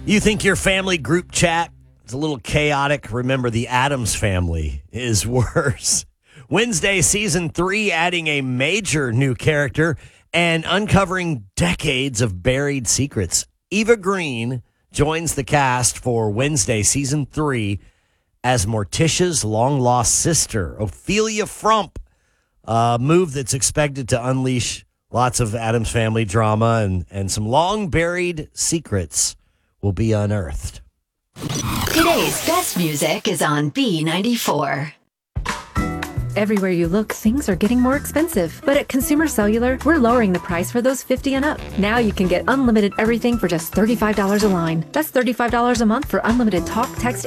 You think your family group chat is a little chaotic? Remember, the Addams Family is worse. Wednesday, season 3, adding a major new character and uncovering decades of buried secrets. Eva Green joins the cast for Wednesday, season 3, as Morticia's long-lost sister, Ophelia Frump. A move that's expected to unleash lots of Addams Family drama and some long-buried secrets will be unearthed. Today's best music is on B94. Everywhere you look, things are getting more expensive. But at Consumer Cellular, we're lowering the price for those 50 and up. Now you can get unlimited everything for just $35 a line. That's $35 a month for unlimited talk, text,